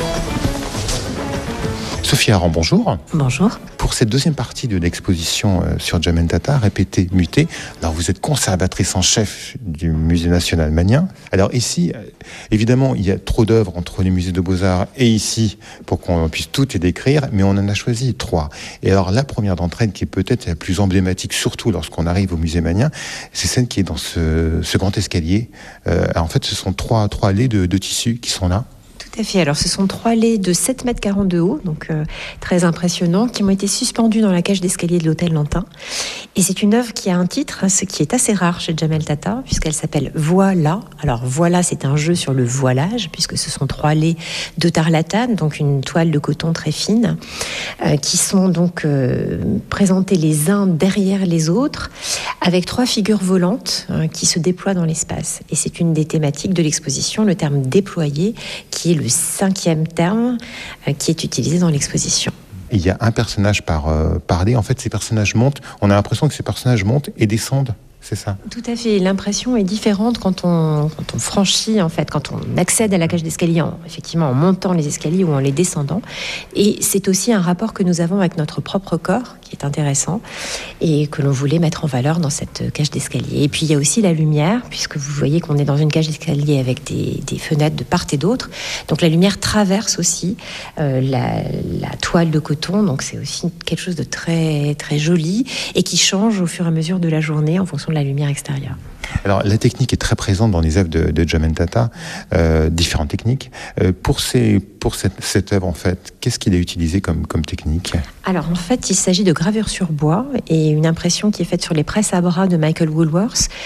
Sophie Aran, bonjour. Bonjour. Pour cette deuxième partie de l'exposition sur Djamel Tata, Répéter, muter, alors vous êtes conservatrice en chef du Musée national magnien. Alors ici, évidemment, il y a trop d'œuvres entre les musées de Beaux-Arts et ici pour qu'on puisse toutes les décrire, mais on en a choisi 3. Et alors la première d'entre elles, qui est peut-être la plus emblématique, surtout lorsqu'on arrive au musée magnien, c'est celle qui est dans ce grand escalier. En fait, ce sont trois allées de tissu qui sont là. Tout à fait. Alors, ce sont 3 laits de 7,40 m de haut, donc très impressionnants, qui ont été suspendus dans la cage d'escalier de l'hôtel Lantin. Et c'est une œuvre qui a un titre, ce qui est assez rare chez Djamel Tata, puisqu'elle s'appelle Voilà. Alors, Voilà, c'est un jeu sur le voilage, puisque ce sont 3 laits de tarlatane, donc une toile de coton très fine, qui sont donc présentés les uns derrière les autres, avec 3 figures volantes qui se déploient dans l'espace. Et c'est une des thématiques de l'exposition, le terme déployer, qui est le 5e terme qui est utilisé dans l'exposition. Il y a un personnage par lait. En fait, ces personnages montent. On a l'impression que ces personnages montent et descendent. C'est ça. Tout à fait. L'impression est différente quand on franchit, en fait, quand on accède à la cage d'escalier, effectivement, en montant les escaliers ou en les descendant. Et c'est aussi un rapport que nous avons avec notre propre corps, qui est intéressant, et que l'on voulait mettre en valeur dans cette cage d'escalier. Et puis, il y a aussi la lumière, puisque vous voyez qu'on est dans une cage d'escalier avec des fenêtres de part et d'autre. Donc, la lumière traverse aussi la toile de coton. Donc, c'est aussi quelque chose de très, très joli et qui change au fur et à mesure de la journée en fonction de la lumière extérieure. Alors, la technique est très présente dans les œuvres de Djamel Tata, différentes techniques. Pour cette œuvre, en fait, qu'est-ce qu'il a utilisé comme technique ? Alors, en fait, il s'agit de gravure sur bois et une impression qui est faite sur les presses à bras de Michael Woolworth,